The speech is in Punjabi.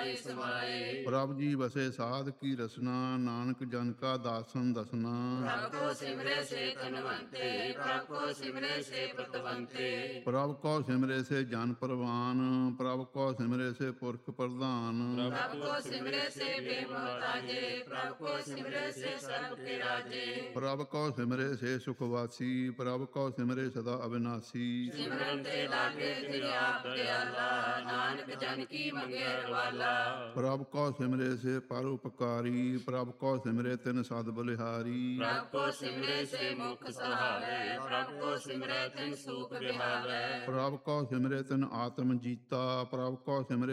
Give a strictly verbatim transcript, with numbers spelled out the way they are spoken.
ਨਹੀਂ ਸਮਾਏ। ਪ੍ਰਭ ਜੀ ਵਸੇ ਸਾਧ ਕੀ ਰਸਨਾ, ਨਾਨਕ ਜਨ ਕਾ ਦਾਸਨ ਦਸਨਾ। ਪ੍ਰਭ ਕੋ ਸਿਮਰੇ ਸੇ ਧਨਵੰਤੇ, ਪ੍ਰਭ ਕੋ ਸਿਮਰੇ ਸੇ ਪ੍ਰਤਵੰਤੇ। ਪ੍ਰਭ ਕੋ ਸਿਮਰੇ ਸੇ ਜਨ ਪਰਵਾਨ, ਪ੍ਰਭ ਕੋ ਸਿਮਰੇ ਸੇ ਪੁਰਖ ਪ੍ਰਧਾਨ। ਪ੍ਰਭ ਕੋ ਸਿਮਰੇ ਸੇ ਬੇਮੁਹਤਾਜੇ, ਪ੍ਰਭ ਕੋ ਸਿਮਰੇ ਸੇ ਸਰਬ ਕੇ ਰਾਜੇ। ਪ੍ਰਭ ਕੋ ਸਿਮਰੇ ਸੇ ਸੁਖ ਵਾਸੀ, ਪ੍ਰਭ ਕੋ ਸਿਮਰੇ ਸਦਾ ਅਬਿਨਾਸੀ। ਸਿਮਰਨ ਤੇ ਲਾਗੇ ਤਿਨ ਆਪ ਦਿਆਲਾ, ਨਾਨਕ ਜਨ ਕੀ ਮੰਗੇ ਰਵਾਲਾ। ਪ੍ਰਭ ਕੋ ਸਿਮਰੇ ਸੇ ਪਰ ਉਪਕਾਰੀ, ਪ੍ਰਭ ਕੋ ਸਿਮਰੇ ਤਿਨ ਸਦ ਬਲਿਹਾਰੀ। ਪ੍ਰਭ ਕੋ ਸਿਮਰੇ ਸੇ ਮੁਖ ਸੁਹਾਵੇ, ਪ੍ਰਭ ਕੋ ਸਿਮਰੇ ਤਿਨ ਸੂਖ ਵਿਹਾਵੇ। ਪ੍ਰਭ ਕੋ ਸਿਮਰੇ ਤਿਨ ਆਤਮ ਜੀਤਾ, ਪ੍ਰਭ ਕੋ ਸਿਮਰੇ